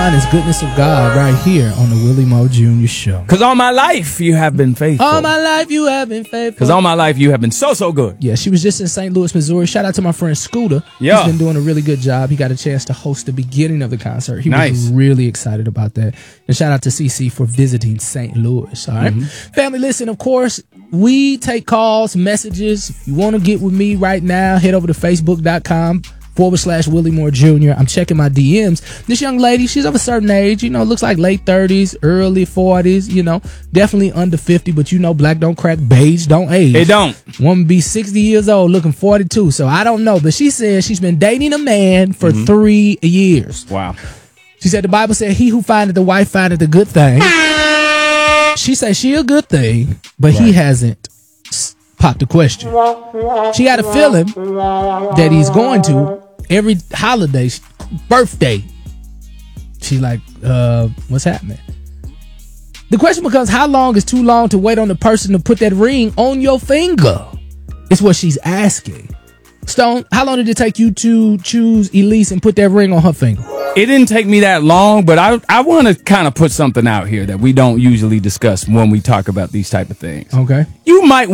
find is goodness of God right here on the Willie Moore Jr. Show. Because all my life you have been faithful. All my life you have been faithful. Because all my life you have been so good. Yeah, she was just in St. Louis, Missouri. Shout out to my friend Scooter. Yeah. He's been doing a really good job. He got a chance to host the beginning of the concert. He Nice. was really excited about that. And shout out to CC for visiting St. Louis. All right. Family, listen, of course, we take calls, messages. If you want to get with me right now, head over to Facebook.com/Willie Moore Jr. I'm checking my DMs. This young lady, she's of a certain age, looks like late 30s, early 40s, definitely under 50, but black don't crack, beige don't age. It don't. Woman be 60 years old, looking 42, so I don't know. But she said she's been dating a man for 3 years. Wow. She said the Bible said, he who findeth the wife findeth a good thing. She said she a good thing, but he hasn't popped the question. She got a feeling that he's going to every holiday, birthday. She like, what's happening? The question becomes, how long is too long to wait on the person to put that ring on your finger? It's what she's asking. Stone, how long did it take you to choose Elise and put that ring on her finger? It didn't take me that long, but I want to kind of put something out here that we don't usually discuss when we talk about these type of things. Okay. You might